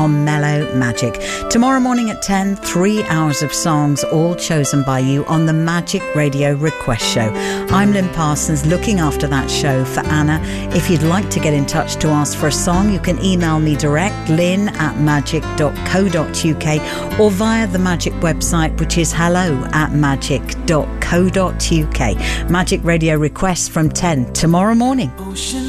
on Mellow Magic. Tomorrow morning at 10, 3 hours of songs, all chosen by you on the Magic Radio Request Show. I'm Lynn Parsons, looking after that show for Anna. If you'd like to get in touch to ask for a song, you can email me direct, lynn@magic.co.uk, or via the Magic website, which is hello@magic.co.uk. Magic Radio Requests from 10 tomorrow morning.